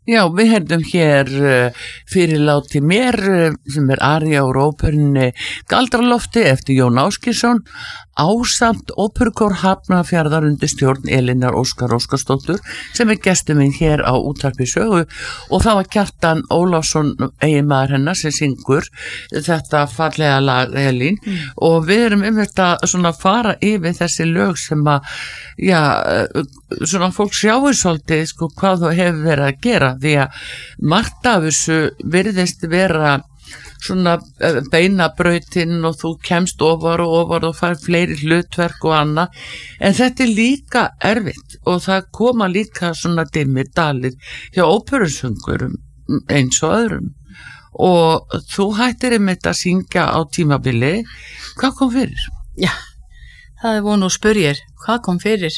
Já, við heyrðum hér fyrirláti mér sem aría úr óperunni Galdralofti eftir Jón Ásgeirsson ásamt óperukór Hafnarfjarðar undir stjórn Elínar Óskar Óskarsdóttur sem gestur minn hér á Útvarpi Sögu og það var Kjartan Ólafsson eiginmaður hennar sem syngur þetta fallega lag Elín og við erum þetta svona fara yfir þessi lög sem að svona fólk sjáir svolítið sko hvað þú hefur verið að gera því að margt af þessu virðist vera svona beinabrautin og þú kemst ofar og fær fleiri hlutverk og annað en þetta líka erfitt og það koma líka svona dimmir dalir hjá óperusöngurum eins og öðrum og þú hættir að syngja á tímabili hvað kom fyrir? Já, það vonu að spyrja hvað kom fyrir?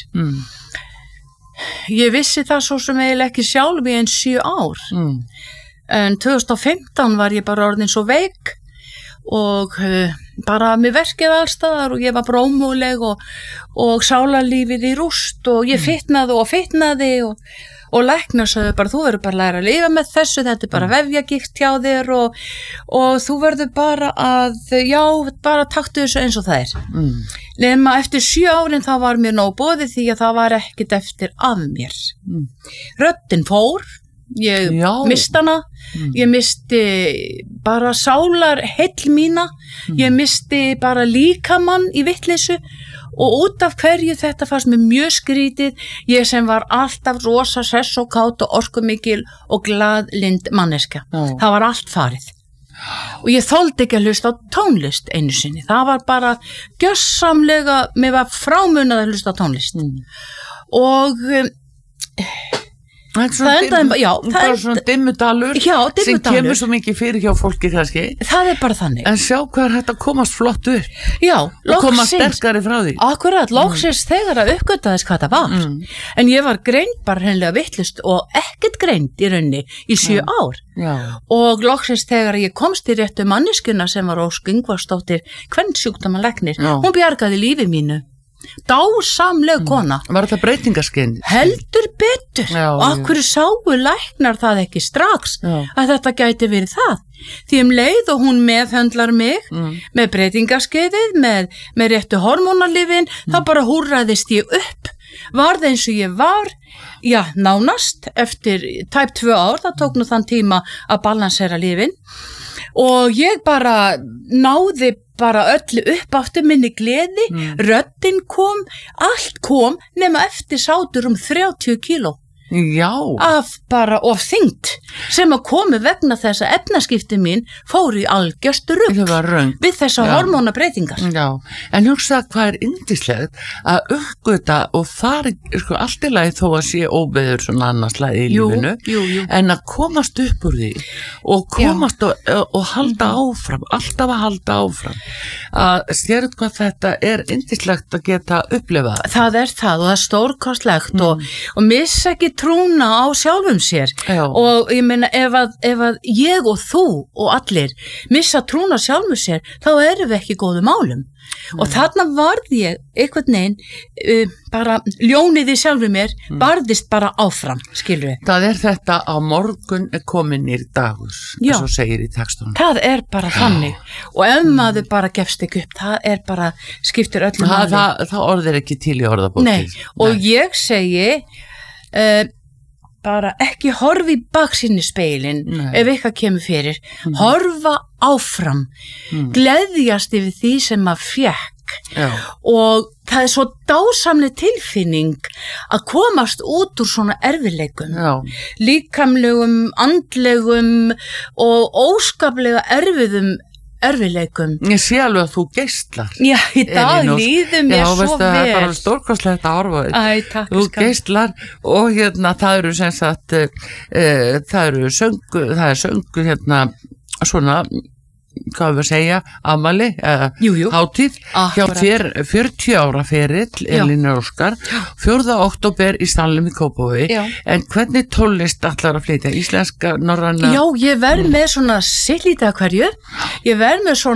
Ég vissi það svo sem eiginlega ekki sjálf í 7 ár en 2015 var ég bara orðin svo veik og bara mér verkið allstaðar og ég var brómuleg og sálarlífið í rúst og ég fitnaði og læknar sagði bara þú verður bara að læra að lifa með þessu þetta bara vefjagigt hjá þér og þú verður bara bara taktu þessu eins og það nema eftir 7 árin þá var mér nóg boðið því að það var ekkert eftir af mér röddin fór ég misti hana ég misti bara sálar heill mína ég misti bara líkamann í vitleysu og út af hverju þetta fannst mér mjög skrítið ég sem var alltaf rosa sess og kát og orkumikil og glaðlynd manneskja það var allt farið og ég þoldi ekki að hlusta á tónlist einu sinni það var bara gjörsamlega mér var frámunað að hlusta á tónlist og það endaði svona dimmudalur sem kemur svo mikið fyrir hjá fólki kannski það bara þannig en sjá hvað þetta komast flott upp og komast sterkari frá því akkurat, loksins þegar að uppgötaðist hvað það var en ég var greind bara hreinlega vitlaust og ekkert greind í rauninni í 7 ár og loksins þegar ég komst í réttu manneskjuna sem var Ósk Ingvarsdóttir kvensjúkdómalæknir hún bjargaði lífi mínu dásamleg kona var þetta breytingarskeið heldur betur og akkur sáu læknar það ekki strax að þetta gæti verið það því leið og hún meðhöndlar mig með breytingarskeiðið með réttu hormónalyfin þá bara húrraðist ég upp varð eins og ég var nánast eftir tæp 2 ár það tók nú þann tíma að balansera lyfin og ég bara náði bara öllu upp áttu minni gleði röddin kom, allt kom nema eftir sátur 30 kíló af bara of þyngd sem að komi vegna þess að efnaskipti mín fór í algjört rugl við þessa hormónabreytingar en hugsa hvað yndislegt að uppgöta og fari allt í lagi þó að sé óveður svona annars lagi í lífinu en að komast upp úr því og komast og halda áfram alltaf að halda áfram að sérut hvað þetta yndislegt að geta upplifað það það og það stórkostlegt og missa ekki trúna á sjálfum sér og ég meina ef að ég og þú og allir missa trúna á sjálfum sér þá erum við ekki í góðum málum og þarna varð ég einhvern veginn bara ljónið í sjálfum mér barðist bara áfram skilur við það þetta á morgun komin í dagur eins og segir í textunum það bara þannig og ef maður bara gefst ekki upp það bara skiptir öllu máli það orðir ekki til í orðabóki og ég segi bara ekki horfi í baksýni speilin ef eitthvað kemur fyrir horfa áfram gleðjast yfir því sem maður fékk og það svo dásamleg tilfinning að komast út úr svona erfiðleikum líkamlegum, andlegum og óskaplega erfiðleikum. Ég sé alveg að þú geistlar. Já, í dag líður mér svo vel. Já, það bara stórkostlegt að horfa því. Æ, takk. Þú geistlar og það eru sem sagt, það er söngu svona, hvað við að segja, afmæli, hátíð, hjá þér 40 ára ferill, Elínar Óskar, 4. október í Salnum í Kópavogi, en hvernig tónlist ætlar að flytja? Íslenska, norræna? Já, ég verð með svona sillíta hverju, ég verð með svona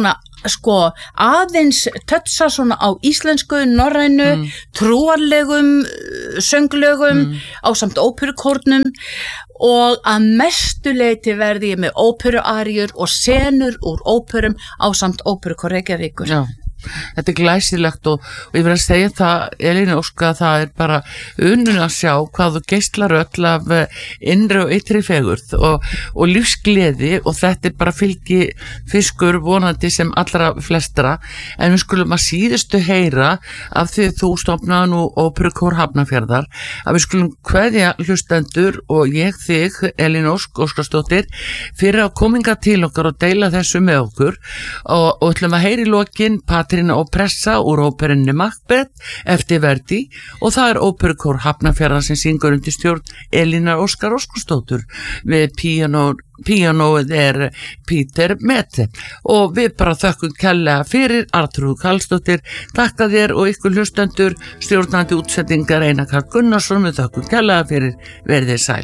sko aðeins tötsa svona á íslensku, norrænu, trúarlegum sönglögum ásamt óperukórnum og að mestu leyti verði ég með óperuaríur og senur úr óperum ásamt óperukór Reykjavíkur. Já. Þetta glæsilegt og ég verð að segja það, Elín Óska, það bara unnun að sjá hvað þú geislar öll af innri og ytri fegurð og lífsgleði og þetta bara fylgi fiskur vonandi sem allra flestra en við skulum að síðustu heyra af því þú stofnaði nú óperukór Hafnarfjarðar að við skulum kveðja hlustendur og ég þig, Elín Óskarsdóttir, fyrir að kominga til okkar og deila þessu með okkur og ætlum að heyra í lokin Patrína og Pressa úr óperunni Macbeth eftir Verdi og það óperukór Hafnarfjarðar sem syngur undir stjórn Elínar Óskar Óskarsdóttur við píanóið Peter Mette og við bara þökkum kærlega fyrir Artrúð Karlsdóttir, takka þér og ykkur hlustendur, stjórnandi útsendingar Einar Karl Gunnarsson, við þökkum kærlega fyrir, verðið sæl.